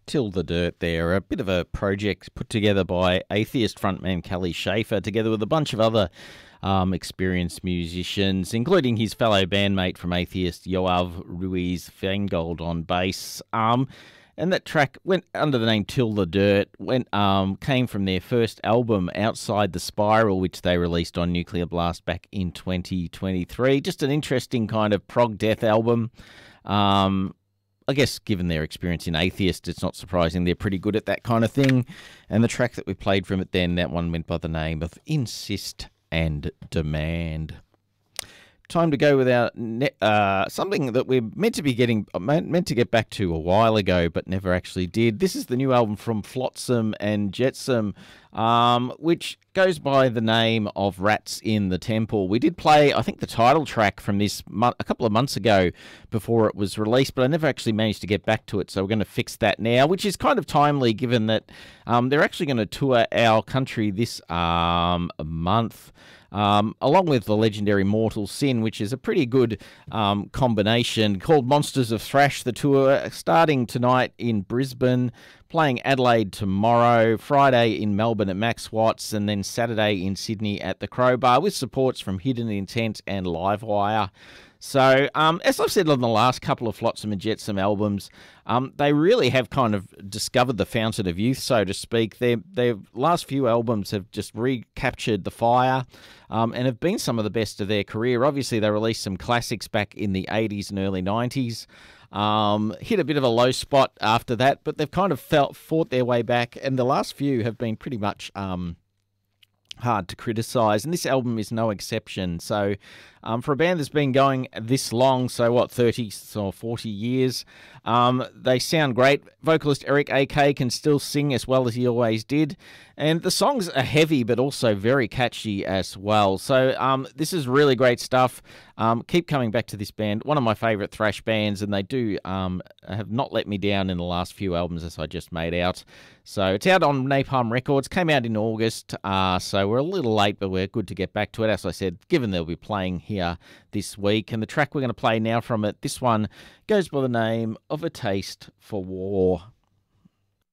Till the Dirt there, a bit of a project put together by Atheist frontman Kelly Schaefer, together with a bunch of other experienced musicians, including his fellow bandmate from Atheist, Yoav Ruiz Feingold on bass. And that track went under the name Till the Dirt, came from their first album, Outside the Spiral, which they released on Nuclear Blast back in 2023. Just an interesting kind of prog death album. I guess given their experience in Atheist, it's not surprising they're pretty good at that kind of thing. And the track that we played from it then, that one went by the name of Insist and Demand. Time to go with our something that we're meant to get back to a while ago, but never actually did. This is the new album from Flotsam and Jetsam, which goes by the name of Rats in the Temple. We did play, I think, the title track from this a couple of months ago before it was released, but I never actually managed to get back to it, so we're going to fix that now, which is kind of timely given that they're actually going to tour our country this month. Along with the legendary Mortal Sin, which is a pretty good combination, called Monsters of Thrash. The tour starting tonight in Brisbane, playing Adelaide tomorrow, Friday in Melbourne at Max Watts, and then Saturday in Sydney at the Crowbar, with supports from Hidden Intent and Livewire. So, as I've said on the last couple of Flotsam and Jetsam albums, they really have kind of discovered the fountain of youth, so to speak. Their last few albums have just recaptured the fire and have been some of the best of their career. Obviously, they released some classics back in the 80s and early 90s. Hit a bit of a low spot after that, but they've kind of fought their way back, and the last few have been pretty much hard to criticise, and this album is no exception. So for a band that's been going this long, so what, 30 or 40 years, they sound great. Vocalist Eric AK can still sing as well as he always did, and the songs are heavy but also very catchy as well. So this is really great stuff. Keep coming back to this band, one of my favourite thrash bands, and they do have not let me down in the last few albums, as I just made out. So it's out on Napalm Records, came out in August, so we're a little late, but we're good to get back to it, as I said, given they'll be playing here this week. And the track we're going to play now from it, this one goes by the name of A Taste for War.